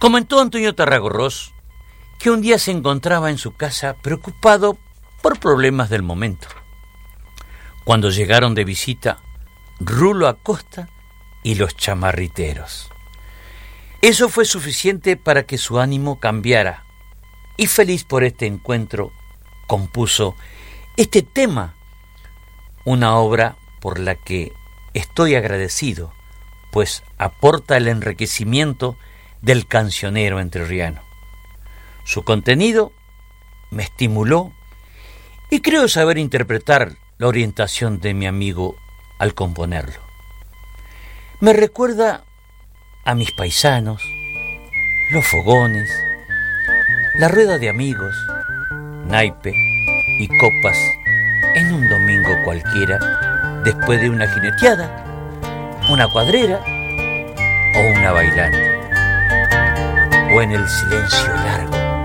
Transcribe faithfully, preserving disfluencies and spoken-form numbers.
Comentó Antonio Tarragorros que un día se encontraba en su casa preocupado por problemas del momento, cuando llegaron de visita Rulo Acosta y los chamarriteros. Eso fue suficiente para que su ánimo cambiara, y feliz por este encuentro, compuso este tema, una obra por la que estoy agradecido, pues aporta el enriquecimiento del cancionero entrerriano. Su contenido me estimuló y creo saber interpretar la orientación de mi amigo al componerlo. Me recuerda a mis paisanos, los fogones, la rueda de amigos, naipe y copas en un domingo cualquiera, después de una jineteada, una cuadrera o una bailanta, o en el silencio largo